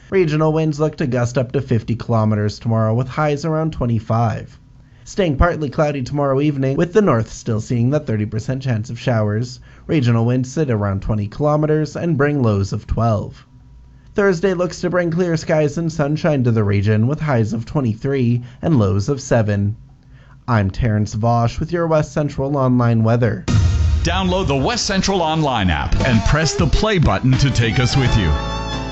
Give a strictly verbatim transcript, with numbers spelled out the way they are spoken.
Regional winds look to gust up to fifty kilometers tomorrow with highs around twenty-five. Staying partly cloudy tomorrow evening, with the north still seeing the thirty percent chance of showers. Regional winds sit around twenty kilometers and bring lows of twelve. Thursday looks to bring clear skies and sunshine to the region with highs of twenty-three and lows of seven. I'm Terrence Vosch with your West Central Online weather. Download the West Central Online app and press the play button to take us with you.